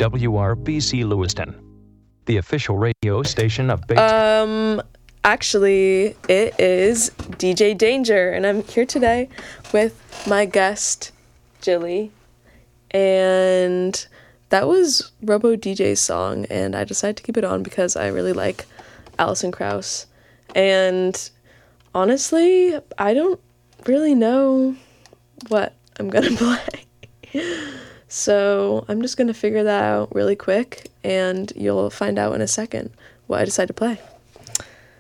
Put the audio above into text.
WRBC Lewiston, the official radio station of Actually, it is DJ Danger, and I'm here today with my guest, Jilly, and that was Robo DJ's song, and I decided to keep it on because I really like Alison Krauss, and honestly, I don't really know what I'm gonna play, so I'm just gonna figure that out really quick, and you'll find out in a second what I decide to play.